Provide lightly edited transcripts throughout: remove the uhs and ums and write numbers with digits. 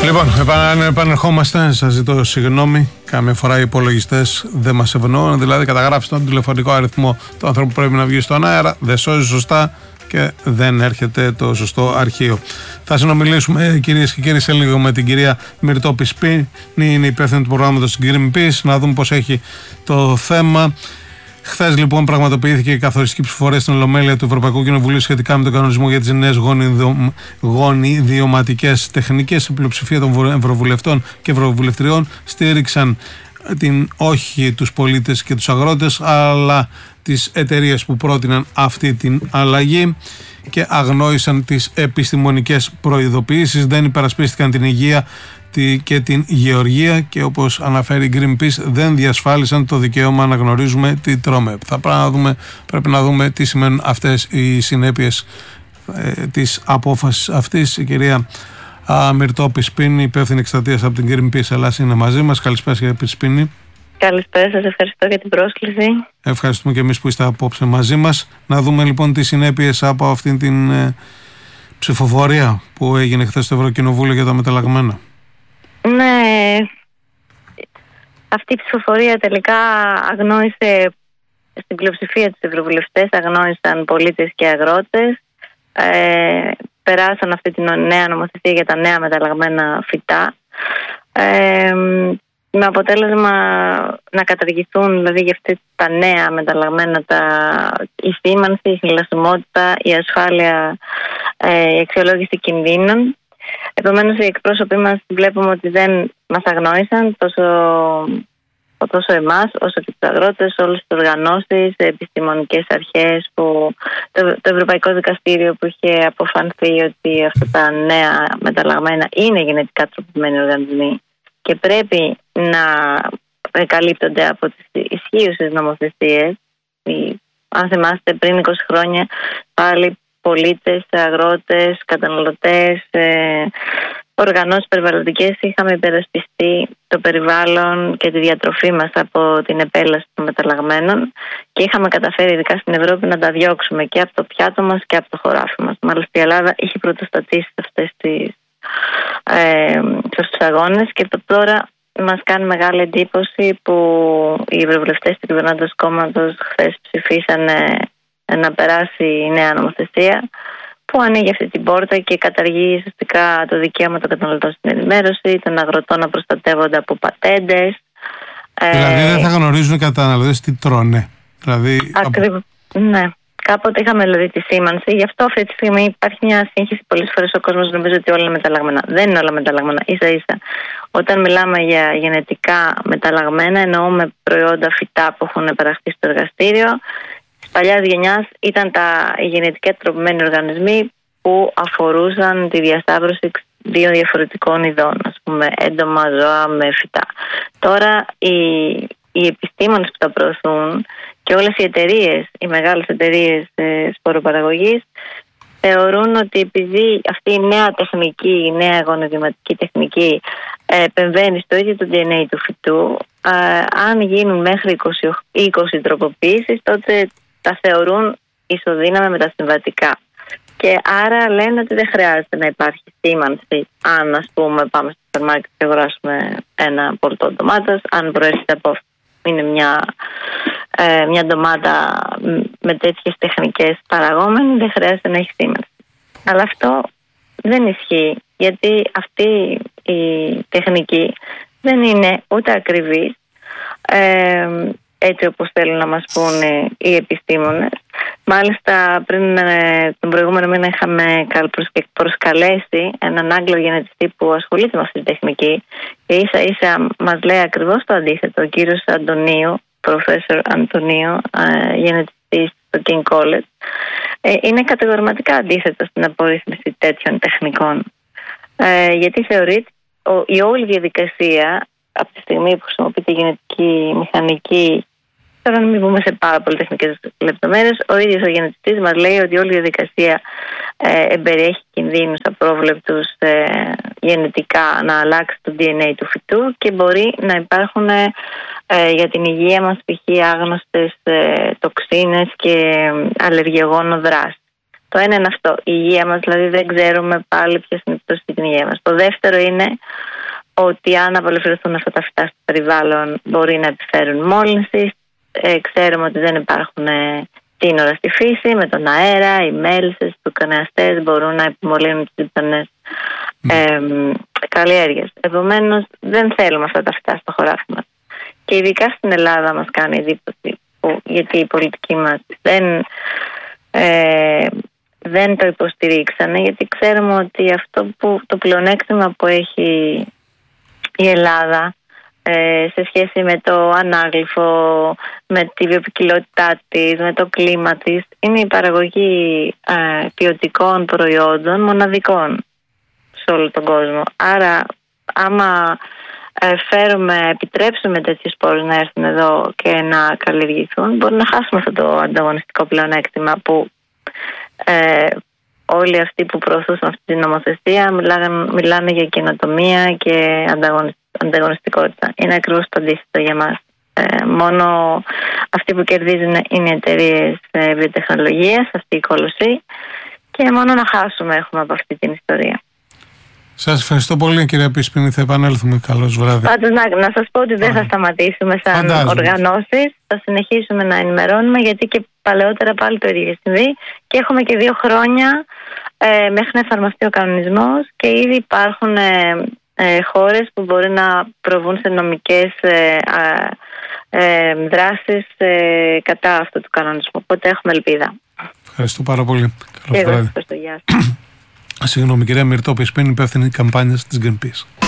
Λοιπόν, επανερχόμαστε. Σας ζητώ συγγνώμη. Καμιά φορά οι υπολογιστές δεν μας ευνοούν. Δηλαδή, καταγράφει τον τηλεφωνικό αριθμό του ανθρώπου που πρέπει να βγει στον αέρα, δεν σώζει σωστά και δεν έρχεται το σωστό αρχείο. Θα συνομιλήσουμε, κυρίες και κύριοι, σε λίγο με την κυρία Μυρτώ Σπίνη, είναι υπεύθυνη του προγράμματος Greenpeace, να δούμε πώς έχει το θέμα. Χθες λοιπόν πραγματοποιήθηκε η καθοριστική ψηφοφορία στην Ολομέλεια του Ευρωπαϊκού Κοινοβουλίου σχετικά με τον κανονισμό για τις νέες γονιδιωματικές τεχνικές. Η πλειοψηφία των ευρωβουλευτών και ευρωβουλευτριών στήριξαν όχι τους πολίτες και τους αγρότες, αλλά τις εταιρείες που πρότειναν αυτή την αλλαγή και αγνόησαν τις επιστημονικές προειδοποιήσεις, δεν υπερασπίστηκαν την υγεία και την γεωργία και, όπως αναφέρει η Greenpeace, δεν διασφάλισαν το δικαίωμα να γνωρίζουμε τι τρώμε. Πρέπει να δούμε τι σημαίνουν αυτές οι συνέπειες της απόφασης αυτής. Η κυρία Μυρτώ Σπίνη, υπεύθυνη εκστρατείας από την Greenpeace Ελλάς, είναι μαζί μας. Καλησπέρα, κυρία Σπίνη. Καλησπέρα, σας ευχαριστώ για την πρόσκληση. Ευχαριστούμε και εμείς που είστε απόψε μαζί μας. Να δούμε λοιπόν τις συνέπειες από αυτήν την ψηφοφορία που έγινε χθες στο Ευρωκοινοβούλιο για τα μεταλλαγμένα. Ναι, αυτή η ψηφοφορία τελικά αγνόησε, στην πλειοψηφία τους ευρωβουλευτές αγνόησαν πολίτες και αγρότες. Περάσαν αυτή την νέα νομοθεσία για τα νέα μεταλλαγμένα φυτά, με αποτέλεσμα να καταργηθούν δηλαδή για αυτά τα νέα μεταλλαγμένα η σήμανση, η χνηλασιμότητα, η ασφάλεια, η αξιολόγηση κινδύνων. Επομένως οι εκπρόσωποι μας βλέπουμε ότι δεν μας αγνόησαν τόσο εμάς όσο και τους αγρότες, όλες τις οργανώσεις, επιστημονικές αρχές, το Ευρωπαϊκό Δικαστήριο που είχε αποφανθεί ότι αυτά τα νέα μεταλλαγμένα είναι γενετικά τροποποιημένοι οργανισμοί και πρέπει να καλύπτονται από τις ισχύουσες νομοθεσίες. Αν θυμάστε, πριν 20 χρόνια πάλι πολίτες, αγρότες, καταναλωτές, οργανώσεις περιβαλλοντικές είχαμε υπερασπιστεί το περιβάλλον και τη διατροφή μας από την επέλαση των μεταλλαγμένων και είχαμε καταφέρει, ειδικά στην Ευρώπη, να τα διώξουμε και από το πιάτο μας και από το χωράφι μας. Μάλιστα η Ελλάδα είχε πρωτοστατήσει σε αυτούς τους αγώνες και τώρα μας κάνει μεγάλη εντύπωση που οι ευρωβουλευτές του κυβερνώντος κόμματος χθες ψηφίσανε να περάσει η νέα νομοθεσία που ανοίγει αυτή την πόρτα και καταργεί ουσιαστικά το δικαίωμα των καταναλωτών στην ενημέρωση, των αγροτών να προστατεύονται από πατέντες. Δηλαδή δεν θα γνωρίζουν οι καταναλωτές τι τρώνε. Ναι. Κάποτε είχαμε δηλαδή τη σήμανση, γι' αυτό αυτή τη στιγμή υπάρχει μια σύγχυση. Πολλές φορές ο κόσμος νομίζει ότι όλα είναι μεταλλαγμένα. Δεν είναι όλα μεταλλαγμένα. Ίσα-ίσα. Όταν μιλάμε για γενετικά μεταλλαγμένα, εννοούμε προϊόντα φυτά που έχουν παραχθεί στο εργαστήριο. Της παλιάς γενιάς ήταν οι γενετικά τροποποιημένοι οργανισμοί που αφορούσαν τη διασταύρωση δύο διαφορετικών ειδών, ας πούμε έντομα, ζώα με φυτά. Τώρα οι επιστήμονες που τα προωθούν και όλες οι εταιρείες, οι μεγάλες εταιρείες σποροπαραγωγής θεωρούν ότι επειδή αυτή η νέα τεχνική, η νέα γονιδιωματική τεχνική επεμβαίνει στο ίδιο το DNA του φυτού, αν γίνουν μέχρι 20 τροποποιήσεις, τότε τα θεωρούν ισοδύναμα με τα συμβατικά. Και άρα λένε ότι δεν χρειάζεται να υπάρχει σήμανση αν, ας πούμε, πάμε στο σούπερ μάρκετ και αγοράσουμε ένα πολτό ντομάτας, αν προέρχεται από είναι μια ντομάτα με τέτοιες τεχνικές παραγόμενη, δεν χρειάζεται να έχει σήμανση. Αλλά αυτό δεν ισχύει, γιατί αυτή η τεχνική δεν είναι ούτε ακριβής, έτσι όπως θέλουν να μας πούνε οι επιστήμονες. Μάλιστα πριν τον προηγούμενο μήνα είχαμε προσκαλέσει έναν Άγγλο γενετιστή που ασχολείται με αυτή τη τεχνική και ίσα ίσα μας λέει ακριβώς το αντίθετο. Ο κύριος Αντωνίου, Professor Αντωνίου, γενετιστής στο King College, είναι κατηγορηματικά αντίθετο στην απορρίθμιση τέτοιων τεχνικών, γιατί θεωρεί η όλη διαδικασία από τη στιγμή που χρησιμοποιείται η γενετική μηχανική. Τώρα να μην μπούμε σε πάρα πολύ τεχνικές λεπτομέρειες. Ο ίδιος ο γενετιστής μας λέει ότι όλη η διαδικασία εμπεριέχει κινδύνους απρόβλεπτους γενετικά να αλλάξει το DNA του φυτού και μπορεί να υπάρχουν για την υγεία μας π.χ. άγνωστες τοξίνες και αλλεργιογόνο δράση. Το ένα είναι αυτό, η υγεία μας, δηλαδή δεν ξέρουμε πάλι ποιες είναι οι επιπτώσεις στην υγεία μας. Το δεύτερο είναι ότι αν απελευθερωθούν αυτά τα φυτά στο περιβάλλον μπορεί να επιφέρουν μόλυνση. Ξέρουμε ότι δεν υπάρχουν σύνορα στη φύση, με τον αέρα, οι μέλισσες, οι τουκανεαστές μπορούν να επιμολύνουν τις διπλανές καλλιέργειες. Επομένως δεν θέλουμε αυτά τα φυτά στο χωράφι μας. Και ειδικά στην Ελλάδα μας κάνει εντύπωση, γιατί οι πολιτικοί μας δεν το υποστηρίξανε, γιατί ξέρουμε ότι αυτό το πλεονέκτημα που έχει η Ελλάδα σε σχέση με το ανάγλυφο, με τη βιοποικιλότητά της, με το κλίμα της, είναι η παραγωγή ποιοτικών προϊόντων μοναδικών σε όλο τον κόσμο. Άρα άμα επιτρέψουμε τέτοιες σπόρους να έρθουν εδώ και να καλλιεργηθούν, μπορεί να χάσουμε αυτό το ανταγωνιστικό πλεονέκτημα που όλοι αυτοί που προωθούσαν αυτή την νομοθεσία μιλάνε για καινοτομία και ανταγωνιστικότητα. Είναι ακριβώς το αντίθετο για μας. Μόνο αυτοί που κερδίζουν είναι οι εταιρείες βιοτεχνολογίας, αυτή η κόλωση, και μόνο να χάσουμε έχουμε από αυτή την ιστορία. Σας ευχαριστώ πολύ, κυρία Πισπίνη. Θα επανέλθουμε. Καλώς βράδυ. Πάντως να σας πω ότι δεν θα σταματήσουμε σαν οργανώσεις. Θα συνεχίσουμε να ενημερώνουμε, γιατί και παλαιότερα πάλι το ίδιο είχε συμβεί και έχουμε και 2 χρόνια μέχρι να εφαρμοστεί ο κανονισμός και ήδη υπάρχουν χώρες που μπορεί να προβούν σε νομικές δράσεις κατά αυτού του κανονισμού. Οπότε έχουμε ελπίδα. Ευχαριστώ πάρα πολύ. Καλώς βράδυ. Ευχαριστώ. Γεια σας. Συγγνώμη, κυρία Μυρτώ Πισπίνη, υπεύθυνη καμπάνια της Greenpeace.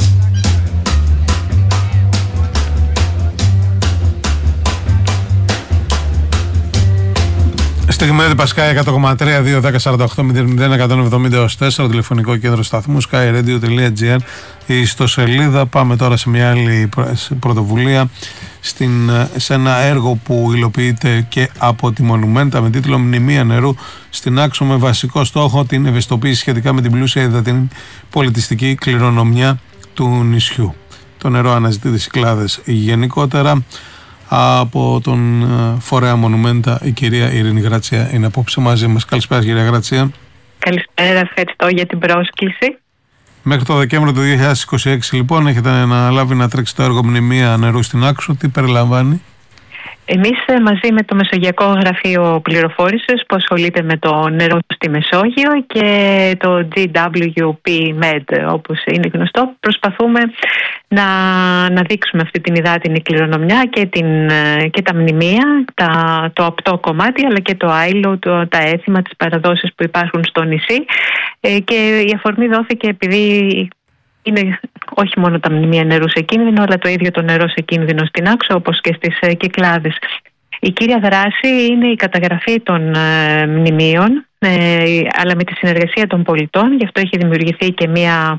Στιγμιότυπα Πασκάι 100,3, 2-10-48-0-0-170-4, τηλεφωνικό κέντρο σταθμού, skyradio.gr, η ιστοσελίδα. Πάμε τώρα σε μια άλλη πρωτοβουλία, σε ένα έργο που υλοποιείται και από τη Μονουμέντα με τίτλο «Μνημεία νερού στην Άξο», με βασικό στόχο την ευαισθητοποίηση σχετικά με την πλούσια υδατινή πολιτιστική κληρονομιά του νησιού. Το νερό αναζητεί τις Κυκλάδες γενικότερα. Από τον φορέα Μονουμέντα η κυρία Ειρήνη Γράτσια είναι απόψε μαζί μας. Καλησπέρα, κυρία Γράτσια. Καλησπέρα, ευχαριστώ για την πρόσκληση. Μέχρι το Δεκέμβριο του 2026 λοιπόν έχετε αναλάβει να τρέξει το έργο Μνημεία νερού στην Άξο. Τι περιλαμβάνει? Εμείς μαζί με το Μεσογειακό Γραφείο Πληροφόρησης που ασχολείται με το νερό στη Μεσόγειο και το GWP-Med, όπως είναι γνωστό, προσπαθούμε να δείξουμε αυτή την υδάτινη κληρονομιά και τα μνημεία, το απτό κομμάτι, αλλά και το άϊλο, τα έθιμα, τις παραδόσεις που υπάρχουν στο νησί. Και η αφορμή δόθηκε επειδή είναι όχι μόνο τα μνημεία νερού σε κίνδυνο, αλλά το ίδιο το νερό σε κίνδυνο στην Άξο, όπως και στις Κυκλάδες. Η κύρια δράση είναι η καταγραφή των μνημείων, αλλά με τη συνεργασία των πολιτών. Γι' αυτό έχει δημιουργηθεί και μια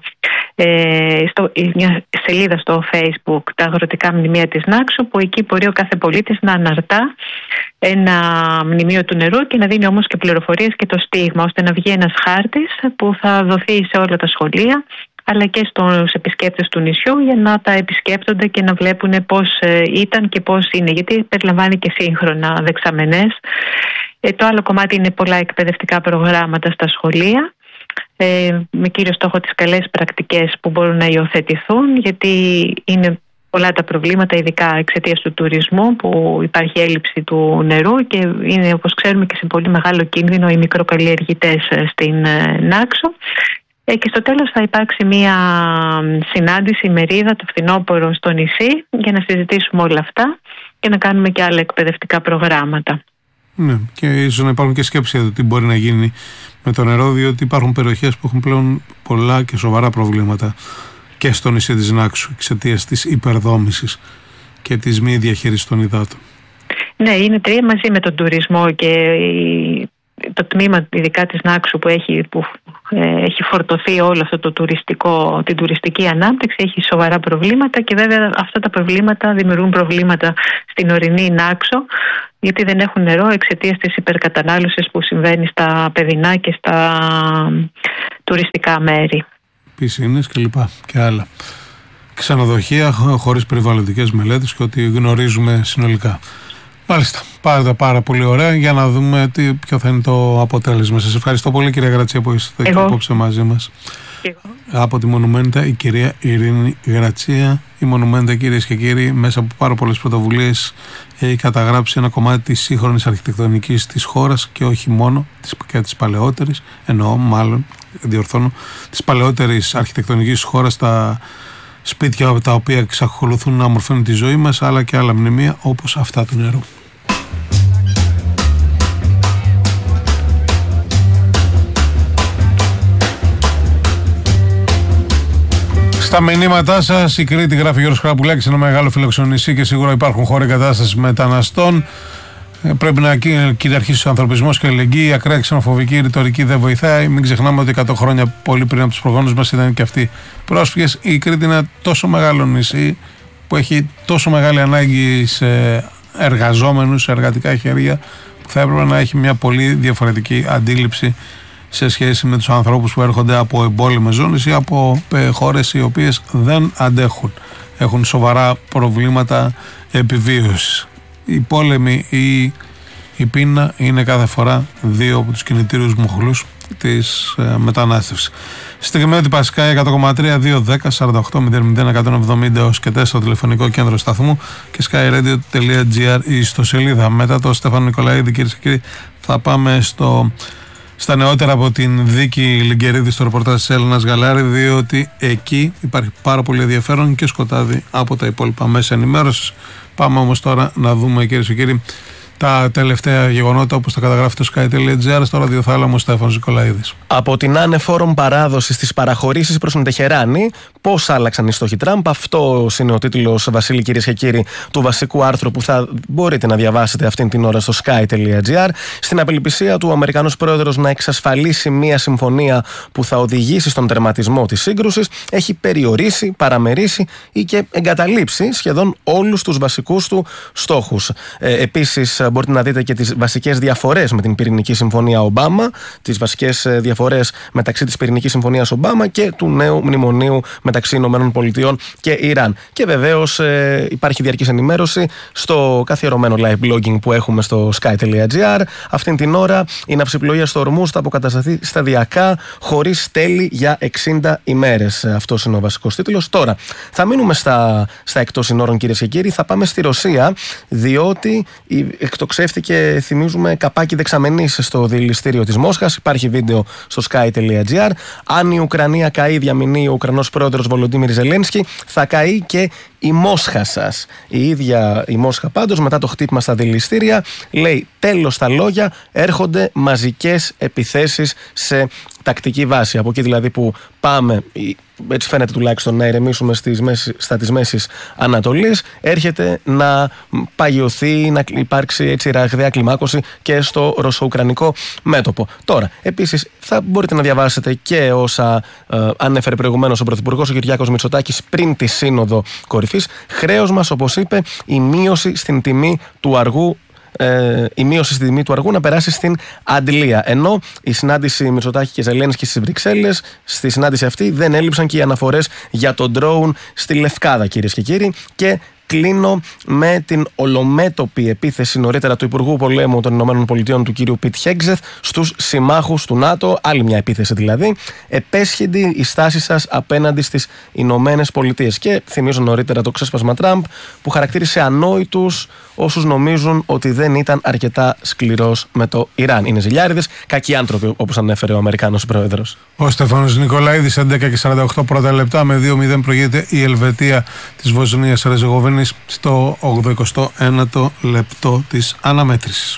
σελίδα στο Facebook, τα αγροτικά μνημεία της Νάξου, που εκεί μπορεί ο κάθε πολίτης να αναρτά ένα μνημείο του νερού και να δίνει όμως και πληροφορίες και το στίγμα, ώστε να βγει ένας χάρτης που θα δοθεί σε όλα τα σχολεία, αλλά και στους επισκέπτες του νησιού, για να τα επισκέπτονται και να βλέπουν πώς ήταν και πώς είναι, γιατί περιλαμβάνει και σύγχρονα δεξαμενές. Το άλλο κομμάτι είναι πολλά εκπαιδευτικά προγράμματα στα σχολεία, με κύριο στόχο τις καλές πρακτικές που μπορούν να υιοθετηθούν, γιατί είναι πολλά τα προβλήματα, ειδικά εξαιτίας του τουρισμού, που υπάρχει έλλειψη του νερού και είναι, όπως ξέρουμε, και σε πολύ μεγάλο κίνδυνο οι μικροκαλλιεργητές στην Νάξο. Και στο τέλος θα υπάρξει μια συνάντηση, μερίδα, το φθινόπωρο στο νησί, για να συζητήσουμε όλα αυτά και να κάνουμε και άλλα εκπαιδευτικά προγράμματα. Ναι, και ίσως να υπάρχουν και σκέψεις για το τι μπορεί να γίνει με το νερό, διότι υπάρχουν περιοχές που έχουν πλέον πολλά και σοβαρά προβλήματα και στο νησί της Νάξου, εξαιτίας της υπερδόμησης και της μη διαχείρισης των υδάτων. Ναι, είναι τρία μαζί με τον τουρισμό και το τμήμα ειδικά της Νάξου που έχει φορτωθεί όλο αυτό την τουριστική ανάπτυξη, έχει σοβαρά προβλήματα, και βέβαια αυτά τα προβλήματα δημιουργούν προβλήματα στην ορεινή Νάξο, γιατί δεν έχουν νερό εξαιτίας της υπερκατανάλωσης που συμβαίνει στα παιδινά και στα τουριστικά μέρη. Πισίνες και λοιπά και άλλα. Ξενοδοχεία χωρίς περιβαλλοντικές μελέτες και ό,τι γνωρίζουμε συνολικά. Μάλιστα. Πάρα πολύ ωραία, για να δούμε ποιο θα είναι το αποτέλεσμα. Σας ευχαριστώ πολύ, κυρία Γρατσία, που είστε και απόψε μαζί μας. Από τη Μονουμέντα, η κυρία Ειρήνη Γρατσία. Η Μονουμέντα, κυρίες και κύριοι, μέσα από πάρα πολλές πρωτοβουλίες έχει καταγράψει ένα κομμάτι της σύγχρονης αρχιτεκτονικής της χώρας και όχι μόνο, και της παλαιότερης, της παλαιότερης αρχιτεκτονικής της χώρας, τα σπίτια τα οποία εξακολουθούν να ομορφαίνουν τη ζωή μας, αλλά και άλλα μνημεία όπως αυτά του νερού. Στα μηνύματά σας, η Κρήτη, γράφει Γιώργος Χαραπουλάκης, ένα μεγάλο φιλοξενησί και σίγουρα υπάρχουν χώροι κατάστασης μεταναστών. Πρέπει να κυριαρχήσει ο ανθρωπισμός και η αλληλεγγύη. Η ακραία ξενοφοβική ρητορική δεν βοηθάει. Μην ξεχνάμε ότι 100 χρόνια πολύ πριν από τους προγόνους μας ήταν και αυτοί πρόσφυγες. Η Κρήτη είναι ένα τόσο μεγάλο νησί που έχει τόσο μεγάλη ανάγκη σε εργαζόμενους, σε εργατικά χέρια, που θα έπρεπε να έχει μια πολύ διαφορετική αντίληψη σε σχέση με τους ανθρώπους που έρχονται από εμπόλεμες ζώνες ή από χώρες οι οποίες δεν αντέχουν. Έχουν σοβαρά προβλήματα επιβίωσης. Οι πόλεμοι ή η πείνα είναι κάθε φορά δύο από τους κινητήρους μοχλούς της μετανάστευσης. Συγκεκριμένη Πασκάη 100,3 210 48 00 170 έως και 4 στο τηλεφωνικό κέντρο σταθμού και skyradio.gr η ιστοσελίδα. Μετά το Στέφανο Νικολαίδη, κυρίες και κύριοι, θα πάμε στα νεότερα από την δίκη Λιγκερίδη στο ρεπορτάζ της Έλληνας Γαλάρη, διότι εκεί υπάρχει πάρα πολύ ενδιαφέρον και σκοτάδι από τα υπόλοιπα μέσα ενημέρωσης. Πάμε όμως τώρα να δούμε, κυρίες και κύριοι, τα τελευταία γεγονότα όπως τα καταγράφει το sky.gr. Στο ραδιοθάλαμο Στέφανος Νικολαίδης. Από την άνεφορον παράδοση στις παραχωρήσεις προς την Τεχεράνη, πώς άλλαξαν οι στόχοι Τραμπ. Αυτό είναι ο τίτλος, Βασίλη, κυρίες και κύριοι, του βασικού άρθρου που θα μπορείτε να διαβάσετε αυτήν την ώρα στο sky.gr. Στην απελπισία του, ο Αμερικανός πρόεδρος να εξασφαλίσει μια συμφωνία που θα οδηγήσει στον τερματισμό της σύγκρουσης, έχει περιορίσει, παραμερίσει ή και εγκαταλείψει σχεδόν όλους τους βασικούς του στόχους. Επίσης, μπορείτε να δείτε και τις βασικές διαφορές με την πυρηνική συμφωνία Ομπάμα, τις βασικές διαφορές μεταξύ της πυρηνικής συμφωνίας Ομπάμα και του νέου μνημονίου μεταξύ ΗΠΑ και Ιράν. Και βεβαίως υπάρχει διαρκής ενημέρωση στο καθιερωμένο live blogging που έχουμε στο sky.gr. Αυτήν την ώρα η ναυσιπλοεία στο Ορμούζ θα αποκατασταθεί σταδιακά, χωρίς τέλη για 60 ημέρες. Αυτός είναι ο βασικός τίτλος. Τώρα, θα μείνουμε στα εκτός συνόρων, κυρίες και κύριοι. Θα πάμε στη Ρωσία, διότι εκτοξεύτηκε, θυμίζουμε, καπάκι δεξαμενής στο δηληστήριο της Μόσχας. Υπάρχει βίντεο στο sky.gr. Αν η Ουκρανία καεί, διαμηνεί ο Ουκρανός πρόεδρος Βολοντίμιρ Ζελένσκι, θα καεί και η Μόσχα σας. Η ίδια η Μόσχα πάντως, μετά το χτύπημα στα δηληστήρια, λέει τέλος στα λόγια, έρχονται μαζικές επιθέσεις σε τακτική βάση. Από εκεί δηλαδή που πάμε, έτσι φαίνεται τουλάχιστον, να ηρεμήσουμε στα της Μέσης Ανατολής, έρχεται να παγιωθεί, να υπάρξει έτσι ραγδαία κλιμάκωση και στο ρωσο-ουκρανικό μέτωπο. Τώρα, επίσης, θα μπορείτε να διαβάσετε και όσα ανέφερε προηγουμένως ο Πρωθυπουργός ο Κυριάκος Μητσοτάκης πριν τη Σύνοδο Κορυφής. Χρέος μας, όπως είπε, η μείωση στην τιμή του αργού. Η μείωση στη τιμή του αργού να περάσει στην αντλία. Ενώ η συνάντηση Μητσοτάκη και Ζελένσκι στις Βρυξέλλες, στη συνάντηση αυτή δεν έλειψαν και οι αναφορές για τον drone στη Λευκάδα, κυρίες και κύριοι. Και κλείνω με την ολομέτωπη επίθεση νωρίτερα του Υπουργού Πολέμου των ΗΠΑ, του κ. Πιτ Χέγκζεθ, στους συμμάχους του ΝΑΤΟ. Άλλη μια επίθεση δηλαδή. Επέσχυντη η στάση σας απέναντι στις ΗΠΑ. Και θυμίζω νωρίτερα το ξέσπασμα Τραμπ, που χαρακτήρισε ανόητους όσους νομίζουν ότι δεν ήταν αρκετά σκληρός με το Ιράν. Είναι ζηλιάριδες, κακοί άνθρωποι, όπως ανέφερε ο Αμερικάνος πρόεδρος. Ο Στέφανος Νικολαίδης, 11:48 πρώτα λεπτά, με 2-0 προηγείται η Ελβετία της Βοσνίας Ερζεγοβίνης στο 89ο λεπτό της αναμέτρησης.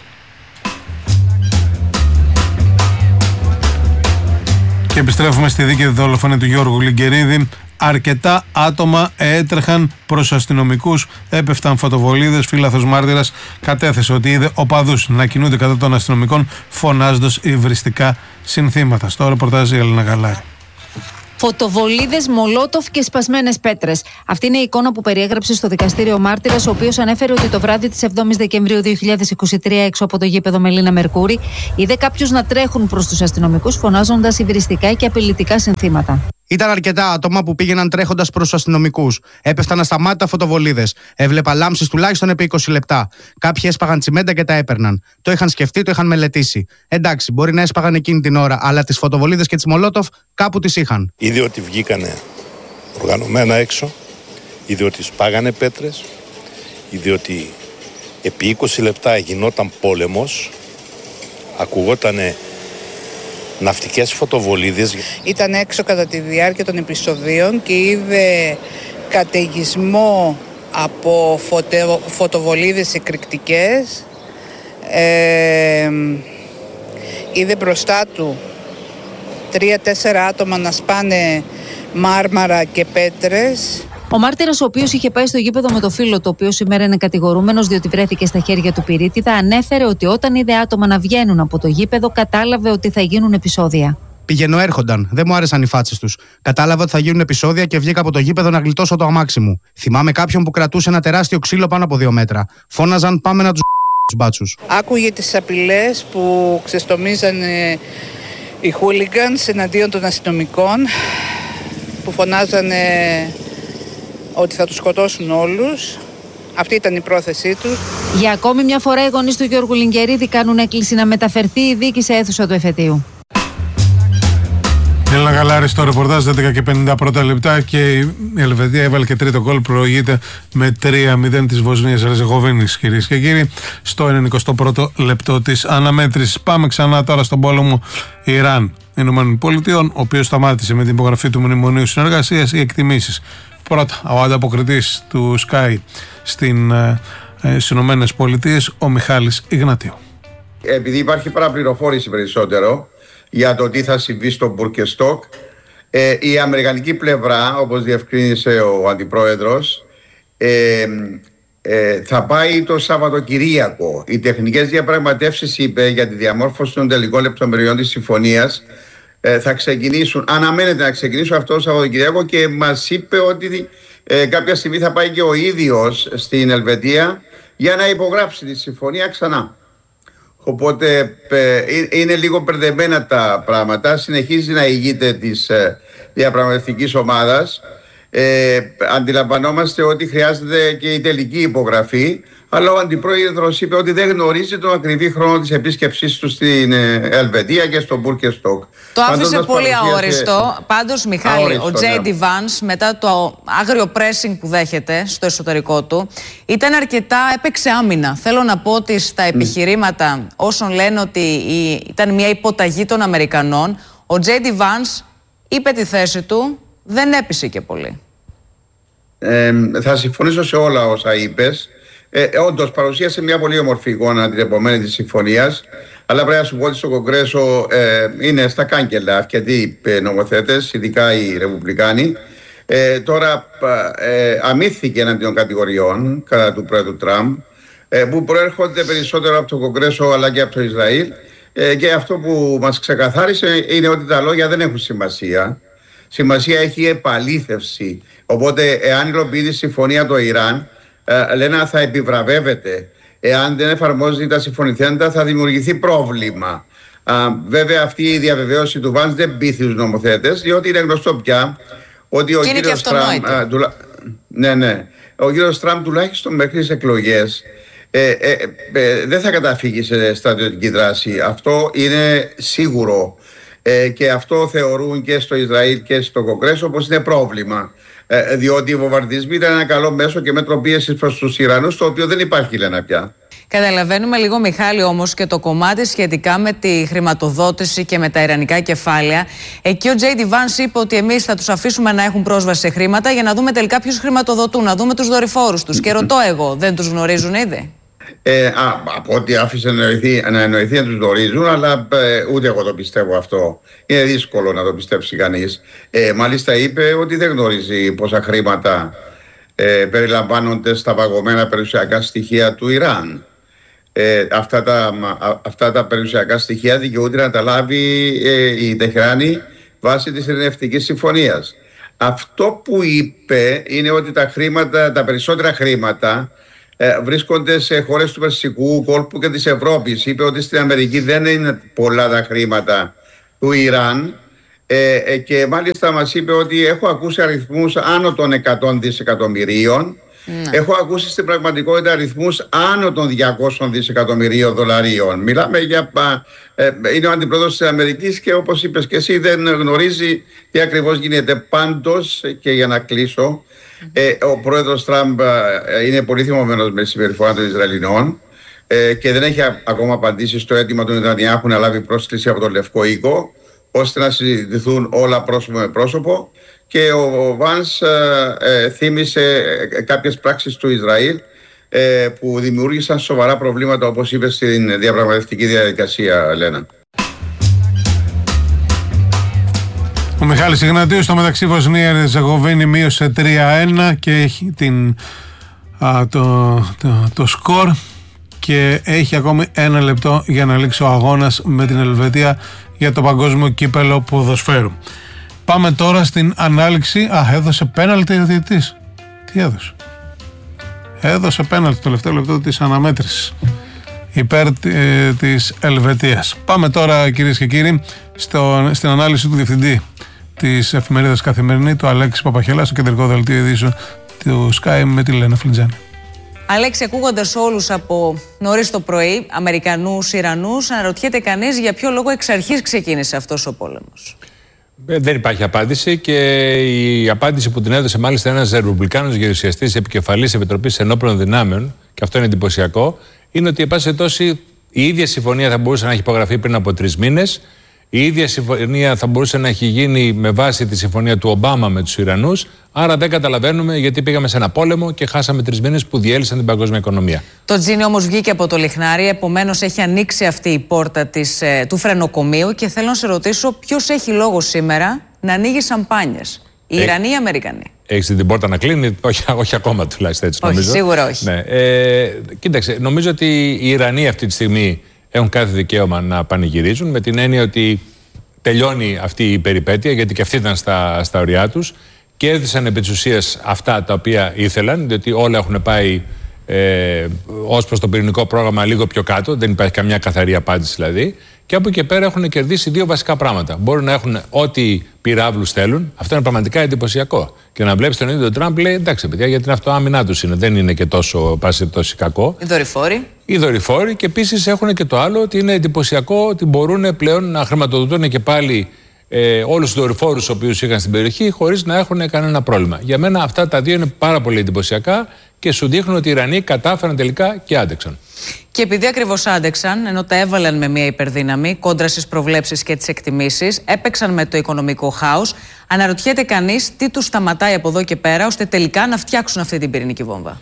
Και επιστρέφουμε στη δίκαιη δολοφονία του Γιώργου Λιγκερίδη. Αρκετά άτομα έτρεχαν προς αστυνομικούς, έπεφταν φωτοβολίδες. Φύλαθος μάρτυρας κατέθεσε ότι είδε οπαδούς να κινούνται κατά των αστυνομικών, φωνάζοντας υβριστικά συνθήματα. Στο ρεπορτάζ η Έλληνα Γαλάρη. Φωτοβολίδες, μολότοφ και σπασμένες πέτρες. Αυτή είναι η εικόνα που περιέγραψε στο δικαστήριο ο μάρτυρας, ο οποίος ανέφερε ότι το βράδυ της 7ης Δεκεμβρίου 2023, έξω από το γήπεδο Μελίνα Μερκούρη, είδε κάποιους να τρέχουν προς τους αστυνομικούς, φωνάζοντας υβριστικά και απειλητικά συνθήματα. Ήταν αρκετά άτομα που πήγαιναν τρέχοντας προς τους αστυνομικούς. Έπεφταν ασταμάτητα φωτοβολίδες. Έβλεπα λάμψεις τουλάχιστον επί 20 λεπτά. Κάποιοι έσπαγαν τσιμέντα και τα έπαιρναν. Το είχαν σκεφτεί, το είχαν μελετήσει. Εντάξει, μπορεί να έσπαγαν εκείνη την ώρα, αλλά τις φωτοβολίδες και τις Μολότοφ κάπου τις είχαν. Είδε ότι βγήκανε οργανωμένα έξω, είδε ότι σπάγανε πέτρες, είδε ότι επί 20 λεπτά γινόταν πόλεμος, ακουγότανε ναυτικές φωτοβολίδες. Ήταν έξω κατά τη διάρκεια των επεισοδίων και είδε καταιγισμό από φωτοβολίδες εκρηκτικές. Είδε μπροστά του 3-4 άτομα να σπάνε μάρμαρα και πέτρες. Ο μάρτυρας, ο οποίος είχε πάει στο γήπεδο με το φίλο του, ο οποίος σήμερα είναι κατηγορούμενος διότι βρέθηκε στα χέρια του πυρίτιδα, ανέφερε ότι όταν είδε άτομα να βγαίνουν από το γήπεδο, κατάλαβε ότι θα γίνουν επεισόδια. Πηγαίνω έρχονταν, δεν μου άρεσαν οι φάτσες τους. Κατάλαβα ότι θα γίνουν επεισόδια και βγήκα από το γήπεδο να γλιτώσω το αμάξι μου. Θυμάμαι κάποιον που κρατούσε ένα τεράστιο ξύλο πάνω από 2 μέτρα. Φώναζαν πάμε να τους μπάτσους. Άκουγε τις απειλές που ξεστομίζανε οι χούλιγκανς εναντίον των αστυνομικών, που φωνάζανε ότι θα τους σκοτώσουν όλους. Αυτή ήταν η πρόθεσή τους. Για ακόμη μια φορά οι γονείς του Γιώργου Λιγκερίδη κάνουν έκκληση να μεταφερθεί η δίκη σε αίθουσα του εφετείου. Έλενα Γαλάρη στο ρεπορτάζ, 11 και 51 λεπτά, και η Ελβετία έβαλε και τρίτο γκολ, προηγείται με 3-0 της Βοσνίας Ερζεγοβίνης, κυρίες και κύριοι, στο 91ο λεπτό της αναμέτρησης. Πάμε ξανά τώρα στον πόλεμο Ιράν-Ηνωμένων Πολιτειών, ο οποίος σταμάτησε με την υπογραφή του Μνημονίου Συνεργασίας. Οι εκτιμήσεις. Πρώτα, ο ανταποκριτής του Sky στις Ηνωμένες Πολιτείες, ο Μιχάλης Ιγνατίου. Επειδή υπάρχει παραπληροφόρηση περισσότερο για το τι θα συμβεί στο Μπουρκεστόκ, η αμερικανική πλευρά, όπως διευκρίνησε ο αντιπρόεδρος, θα πάει το Σαββατοκυριακό. Οι τεχνικές διαπραγματεύσεις, είπε, για τη διαμόρφωση των τελικών λεπτομεριών της συμφωνίας θα ξεκινήσουν, αναμένεται να ξεκινήσουν αυτό το Σαββατοκυριακό, και μας είπε ότι κάποια στιγμή θα πάει και ο ίδιος στην Ελβετία για να υπογράψει τη συμφωνία ξανά. Οπότε είναι λίγο μπερδεμένα τα πράγματα. Συνεχίζει να ηγείται της διαπραγματευτικής ομάδας. Αντιλαμβανόμαστε ότι χρειάζεται και η τελική υπογραφή, αλλά ο αντιπρόεδρος είπε ότι δεν γνωρίζει τον ακριβή χρόνο της επίσκεψής του στην Ελβετία και στο Μπουρκεστόκ. Το άφησε πολύ αόριστο. Πάντως, Μιχάλη, ο J.D. Vance, μετά το άγριο pressing που δέχεται στο εσωτερικό του, έπαιξε άμυνα. Θέλω να πω ότι στα επιχειρήματα όσων λένε ότι ήταν μια υποταγή των Αμερικανών, ο J.D. Vance είπε τη θέση του, δεν έπεισε και πολύ. Θα συμφωνήσω σε όλα όσα είπες. Όντως παρουσίασε μια πολύ όμορφη εικόνα την επομένη της συμφωνίας, αλλά πρέπει να σου πω ότι στο Κογκρέσο είναι στα κάγκελα αρκετοί νομοθέτες, ειδικά οι Ρεπουμπλικάνοι. Τώρα αμύθηκε εναντίον κατηγοριών κατά του πρόεδρου Τραμπ, που προέρχονται περισσότερο από το Κογκρέσο αλλά και από το Ισραήλ, και αυτό που μας ξεκαθάρισε είναι ότι τα λόγια δεν έχουν σημασία. Σημασία έχει η επαλήθευση. Οπότε, εάν υλοποιεί τη συμφωνία το Ιράν, λένε θα επιβραβεύεται. Εάν δεν εφαρμόζει τα συμφωνηθέντα, θα δημιουργηθεί πρόβλημα. Βέβαια, αυτή η διαβεβαίωση του Βάνς δεν πείθει τους νομοθέτες, διότι είναι γνωστό πια ότι ο κύριος Τραμπ. Ο κύριος Τραμπ, τουλάχιστον μέχρι τις εκλογές, δεν θα καταφύγει σε στρατιωτική δράση. Αυτό είναι σίγουρο. Και αυτό θεωρούν και στο Ισραήλ και στο Κογκρέσο πως είναι πρόβλημα. Διότι οι βομβαρδισμοί ήταν ένα καλό μέσο και μέτρο πίεσης προς τους Ιρανούς, το οποίο δεν υπάρχει, λένε πια. Καταλαβαίνουμε λίγο, Μιχάλη, όμως και το κομμάτι σχετικά με τη χρηματοδότηση και με τα ιρανικά κεφάλαια. Εκεί ο J.D. Vance είπε ότι εμείς θα τους αφήσουμε να έχουν πρόσβαση σε χρήματα για να δούμε τελικά ποιους χρηματοδοτούν, να δούμε τους δορυφόρους τους. Και ρωτώ εγώ, δεν τους γνωρίζουν ήδη? Από ό,τι άφησε να εννοηθεί να τους γνωρίζουν, αλλά ούτε εγώ το πιστεύω αυτό. Είναι δύσκολο να το πιστέψει κανείς. Μάλιστα είπε ότι δεν γνωρίζει πόσα χρήματα περιλαμβάνονται στα παγωμένα περιουσιακά στοιχεία του Ιράν. Αυτά τα περιουσιακά στοιχεία δικαιούται να τα λάβει η Τεχράνη βάσει της ειρηνευτικής συμφωνίας. Αυτό που είπε είναι ότι τα περισσότερα χρήματα βρίσκονται σε χώρες του Περσικού κόλπου και της Ευρώπης. Είπε ότι στην Αμερική δεν είναι πολλά τα χρήματα του Ιράν, Και μάλιστα μας είπε ότι έχω ακούσει αριθμούς άνω των 100 δισεκατομμυρίων. Έχω ακούσει στην πραγματικότητα αριθμούς άνω των 200 δισεκατομμυρίων δολαρίων. Μιλάμε για... είναι ο αντιπρόεδρος της Αμερικής και όπως είπες και εσύ δεν γνωρίζει τι ακριβώς γίνεται. Πάντως, και για να κλείσω, ο πρόεδρος Τραμπ είναι πολύ θυμωμένος με τη συμπεριφορά των Ισραηλινών και δεν έχει ακόμα απαντήσει στο αίτημα του Νετανιάχου να λάβει πρόσκληση από τον Λευκό Οίκο, ώστε να συζητηθούν όλα πρόσωπο με πρόσωπο. Και ο Βάνς θύμισε κάποιες πράξεις του Ισραήλ που δημιούργησαν σοβαρά προβλήματα, όπως είπε, στην διαπραγματευτική διαδικασία, Λένα. Ο Μιχάλης Ιγνατίος, στο μεταξύ Βοσνία Ερζεγοβίνη μείωσε 3-1 και έχει το σκορ και έχει ακόμη 1 λεπτό για να λήξει ο αγώνας με την Ελβετία για το παγκόσμιο κύπελο ποδοσφαίρου. Πάμε τώρα στην ανάλυση. Έδωσε πέναλτι ο διαιτητής. Τι έδωσε? Έδωσε πέναλτι το τελευταίο λεπτό της αναμέτρησης υπέρ της Ελβετίας. Πάμε τώρα, κυρίες και κύριοι, στην ανάλυση του διευθυντή της εφημερίδας Καθημερινή, του Αλέξη Παπαχελά, στο κεντρικό δελτίο ειδήσεων του Sky με τη Λένα Φλιτζάνη. Αλέξη, ακούγοντας όλους από νωρίς το πρωί, Αμερικανούς, Ιρανούς, αναρωτιέται κανείς για ποιο λόγο εξ αρχής ξεκίνησε αυτός ο πόλεμος. Δεν υπάρχει απάντηση και η απάντηση που την έδωσε μάλιστα ένας ρεπουμπλικάνος γερουσιαστής επικεφαλής Επιτροπής Ενόπλων Δυνάμεων, και αυτό είναι εντυπωσιακό, είναι ότι εν πάση περιπτώσει η ίδια συμφωνία θα μπορούσε να έχει υπογραφεί πριν από 3 μήνες. Η ίδια συμφωνία θα μπορούσε να έχει γίνει με βάση τη συμφωνία του Ομπάμα με τους Ιρανούς. Άρα δεν καταλαβαίνουμε γιατί πήγαμε σε ένα πόλεμο και χάσαμε 3 μήνες που διέλυσαν την παγκόσμια οικονομία. Το τζίνι όμως βγήκε από το λιχνάρι, επομένως έχει ανοίξει αυτή η πόρτα του φρενοκομείου. Και θέλω να σε ρωτήσω, ποιος έχει λόγο σήμερα να ανοίγει σαμπάνιες, οι Ιρανοί ή οι Αμερικανοί? Έχεις την πόρτα να κλείνει? Όχι ακόμα τουλάχιστον, έτσι νομίζω. Όχι, σίγουρα όχι. Ναι. Κοίταξε, νομίζω ότι οι Ιρανοί αυτή τη στιγμή έχουν κάθε δικαίωμα να πανηγυρίζουν, με την έννοια ότι τελειώνει αυτή η περιπέτεια, γιατί και αυτοί ήταν στα ωριά τους και έδωσαν επί της ουσίας αυτά τα οποία ήθελαν, διότι όλα έχουν πάει ως προς το πυρηνικό πρόγραμμα λίγο πιο κάτω, δεν υπάρχει καμιά καθαρή απάντηση δηλαδή. Και από εκεί και πέρα έχουν κερδίσει 2 βασικά πράγματα. Μπορούν να έχουν ό,τι πυράβλους θέλουν, αυτό είναι πραγματικά εντυπωσιακό. Και να βλέπεις τον ίδιο τον Τραμπ, λέει εντάξει παιδιά, γιατί είναι αυτό άμυνά τους είναι, δεν είναι και τόσο κακό. Οι δορυφόροι. Και επίσης έχουν και το άλλο, ότι είναι εντυπωσιακό ότι μπορούν πλέον να χρηματοδοτούν και πάλι όλους τους δορυφόρους τους οποίους είχαν στην περιοχή, χωρίς να έχουν κανένα πρόβλημα. Για μένα αυτά τα 2 είναι πάρα πολύ εντυπωσιακά και σου δείχνουν ότι οι Ιρανοί κατάφεραν τελικά και άντεξαν. Και επειδή ακριβώς άντεξαν, ενώ τα έβαλαν με μια υπερδύναμη κόντρα στις προβλέψεις και τις εκτιμήσεις, έπαιξαν με το οικονομικό χάος, αναρωτιέται κανείς τι τους σταματάει από εδώ και πέρα, ώστε τελικά να φτιάξουν αυτή την πυρηνική βόμβα.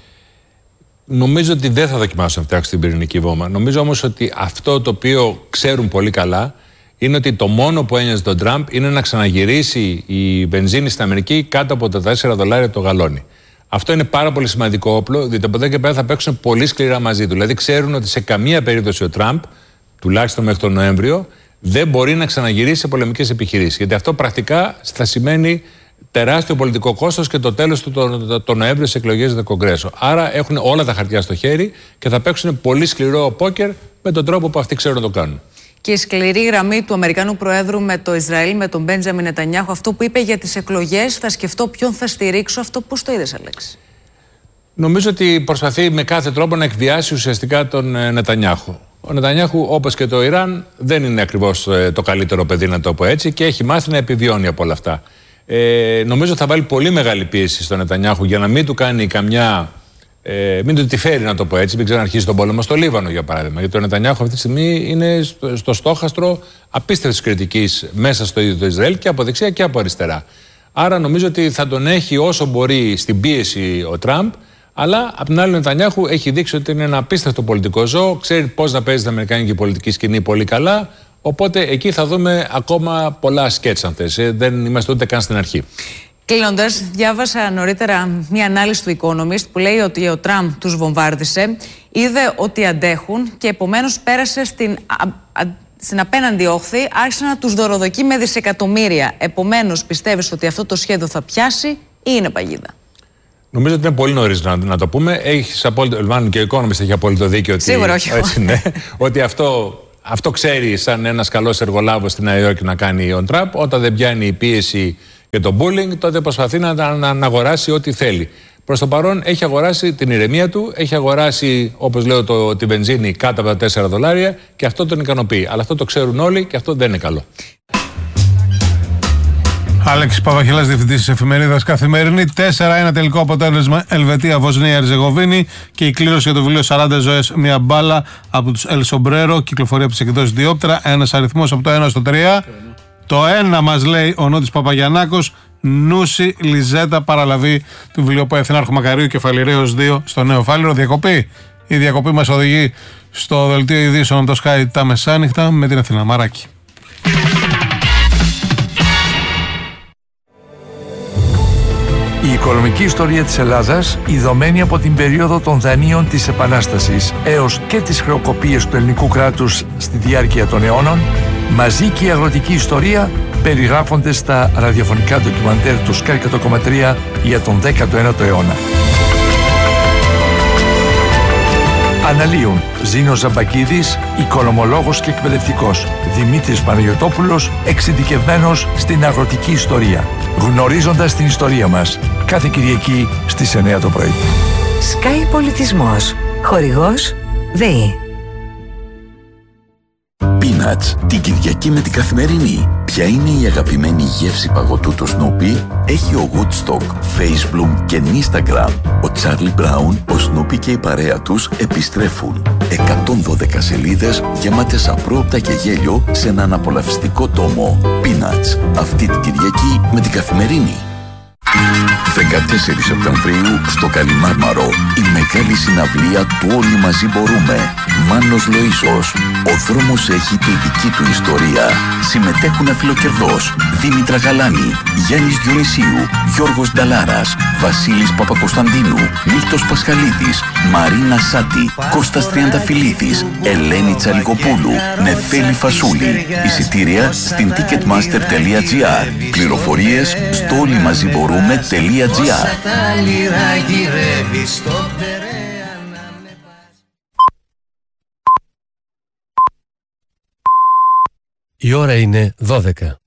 Νομίζω ότι δεν θα δοκιμάσουν να φτιάξουν την πυρηνική βόμβα. Νομίζω όμως ότι αυτό το οποίο ξέρουν πολύ καλά είναι ότι το μόνο που ένοιαζε τον Τραμπ είναι να ξαναγυρίσει η βενζίνη στην Αμερική κάτω από τα $4 το γαλόνι. Αυτό είναι πάρα πολύ σημαντικό όπλο, διότι από εδώ και πέρα θα παίξουν πολύ σκληρά μαζί του. Δηλαδή, ξέρουν ότι σε καμία περίπτωση ο Τραμπ, τουλάχιστον μέχρι τον Νοέμβριο, δεν μπορεί να ξαναγυρίσει σε πολεμικές επιχειρήσεις. Γιατί αυτό πρακτικά θα σημαίνει τεράστιο πολιτικό κόστος και το τέλος του το Νοέμβριο στις εκλογές του Κογκρέσο. Άρα έχουν όλα τα χαρτιά στο χέρι και θα παίξουν πολύ σκληρό πόκερ με τον τρόπο που αυτοί ξέρουν να το κάνουν. Και η σκληρή γραμμή του Αμερικανού Προέδρου με το Ισραήλ, με τον Μπέντζαμιν Νετανιάχου, αυτό που είπε για τις εκλογές, θα σκεφτώ ποιον θα στηρίξω, αυτό πώς το είδες, Αλέξη? Νομίζω ότι προσπαθεί με κάθε τρόπο να εκβιάσει ουσιαστικά τον Νετανιάχου. Ο Νετανιάχου, όπως και το Ιράν, δεν είναι ακριβώς το καλύτερο παιδί, να το πω έτσι, και έχει μάθει να επιβιώνει από όλα αυτά. Νομίζω θα βάλει πολύ μεγάλη πίεση στον Νετανιάχου για να μην του κάνει καμιά. Μην του τη φέρει, να το πω έτσι, μην ξαναρχίσει τον πόλεμο στο Λίβανο, για παράδειγμα. Γιατί ο Νετανιάχου αυτή τη στιγμή είναι στο στόχαστρο απίστευτης κριτικής μέσα στο ίδιο το Ισραήλ και από δεξιά και από αριστερά. Άρα νομίζω ότι θα τον έχει όσο μπορεί στην πίεση ο Τραμπ, αλλά απ' την άλλη ο Νετανιάχου έχει δείξει ότι είναι ένα απίστευτο πολιτικό ζώο, ξέρει πώς να παίζει την αμερικάνικη πολιτική σκηνή πολύ καλά. Οπότε εκεί θα δούμε ακόμα πολλά σκέτς, αν θες. Δεν είμαστε ούτε καν στην αρχή. Κλείνοντας, διάβασα νωρίτερα μια ανάλυση του Economist που λέει ότι ο Τραμπ τους βομβάρδισε, είδε ότι αντέχουν και επομένως πέρασε στην απέναντι όχθη, άρχισε να τους δωροδοκεί με δισεκατομμύρια. Επομένως, πιστεύεις ότι αυτό το σχέδιο θα πιάσει ή είναι παγίδα? Νομίζω ότι είναι πολύ νωρίς να το πούμε. Έχεις απόλυτο, μάλλον και ο Economist έχει απόλυτο δίκιο ότι, σίγουρα, όχι. Έτσι, ναι, ότι αυτό Αυτό ξέρει σαν ένας καλός εργολάβος στην Νέα Υόρκη να κάνει on trap. Όταν δεν πιάνει η πίεση και το bullying, τότε προσπαθεί να αγοράσει ό,τι θέλει. Προς το παρόν έχει αγοράσει την ηρεμία του, έχει αγοράσει, όπως λέω, τη βενζίνη κάτω από τα $4 και αυτό τον ικανοποιεί. Αλλά αυτό το ξέρουν όλοι και αυτό δεν είναι καλό. Άλεξης Παπαχελάς, διευθυντής της εφημερίδας Καθημερινή. 4-1 τελικό αποτέλεσμα Ελβετία-Βοσνία-Ερζεγοβίνη και η κλήρωση για το βιβλίο 40 ζωές, μια μπάλα από τους El Sombrero, κυκλοφορία από τις εκδόσεις Διόπτρα. Ένας αριθμός από το 1 στο 3. Το 1 μας λέει ο Νότης Παπαγιαννάκος. Νούση Λιζέτα, παραλαβή του βιβλίου Εθνάρχου Μακαρίου, Κεφαλιραίος 2 στο Νέο Φάληρο. Διακοπή. Η διακοπή μας οδηγεί στο δελτίο ειδήσεων από το Sky τα μεσάνυχτα με την Αθηνά Μαράκη. Η οικονομική ιστορία της Ελλάδας, ειδωμένη από την περίοδο των δανείων της Επανάστασης έως και τις χρεοκοπίες του ελληνικού κράτους στη διάρκεια των αιώνων, μαζί και η αγροτική ιστορία περιγράφονται στα ραδιοφωνικά ντοκιμαντέρ του Sky 100,3 για τον 19ο αιώνα. Αναλύουν Ζήνος Ζαμπακίδης, οικονομολόγος και εκπαιδευτικός, Δημήτρης Παναγιωτόπουλος, εξειδικευμένος στην αγροτική ιστορία. Γνωρίζοντας την ιστορία μας, κάθε Κυριακή στις 9 το πρωί. Sky Πολιτισμός. Χορηγός ΔΕΗ. Peanuts, την Κυριακή με την Καθημερινή. Ποια είναι η αγαπημένη γεύση παγωτού του Snoopy? Έχει ο Woodstock, Facebook και Instagram. Ο Charlie Brown, ο Snoopy και η παρέα τους επιστρέφουν. 112 σελίδες γεμάτες απρόοπτα και γέλιο σε έναν απολαυστικό τόμο. Peanuts, αυτή την Κυριακή με την Καθημερινή. 14 Σεπτεμβρίου στο Καλιμάρμαρο, η μεγάλη συναυλία του Όλοι Μαζί Μπορούμε. Μάνος Λοΐσος. Ο δρόμος έχει τη δική του ιστορία. Συμμετέχουν αφιλοκερδός Δήμητρα Γαλάνη, Γιάννης Διονυσίου, Γιώργος Νταλάρας, Βασίλης Παπακοσταντίνου, Μίλτος Πασχαλίδης, Μαρίνα Σάτη, Κώστας Τριανταφυλλίδης, Ελένη Τσαλικοπούλου, Νεφέλη Φασούλη. Εισιτήρια στην ticketmaster.gr. Πληροφορίες στο olymaziboroούμε.gr. Η ώρα είναι 12.